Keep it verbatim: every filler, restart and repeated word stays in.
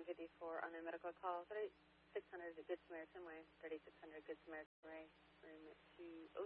nine fifty-four on a medical call. thirty-six hundred Good Samaritan Way, thirty-six hundred Good Samaritan Way, room two